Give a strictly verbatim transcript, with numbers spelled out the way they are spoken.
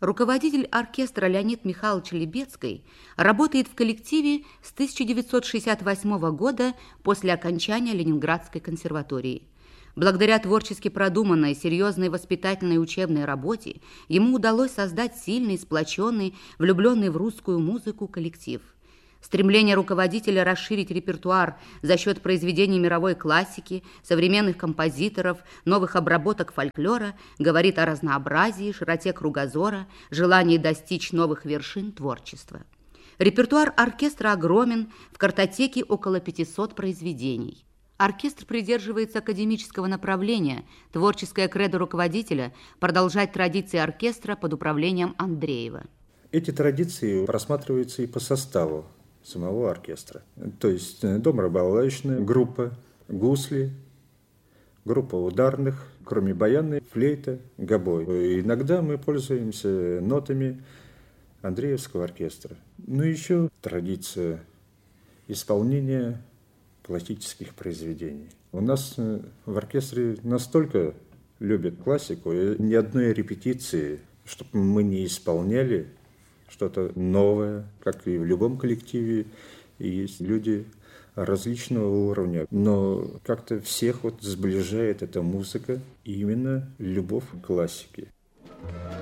Руководитель оркестра Леонид Михайлович Лебедский работает в коллективе с тысяча девятьсот шестьдесят восьмого года после окончания Ленинградской консерватории. Благодаря творчески продуманной, серьезной воспитательной учебной работе ему удалось создать сильный, сплоченный, влюбленный в русскую музыку коллектив. Стремление руководителя расширить репертуар за счет произведений мировой классики, современных композиторов, новых обработок фольклора говорит о разнообразии, широте кругозора, желании достичь новых вершин творчества. Репертуар оркестра огромен, в картотеке около пятисот произведений. Оркестр придерживается академического направления, творческое кредо руководителя – продолжать традиции оркестра под управлением Андреева. Эти традиции просматриваются и по составу самого оркестра. То есть домово-балалаечная группа, гусли, группа ударных, кроме баянной, флейта, гобой. Иногда мы пользуемся нотами Андреевского оркестра. Ну, еще традиция исполнения классических произведений. У нас в оркестре настолько любят классику, и ни одной репетиции, чтобы мы не исполняли что-то новое, как и в любом коллективе, и есть люди различного уровня. Но как-то всех вот сближает эта музыка, и именно любовь к классике.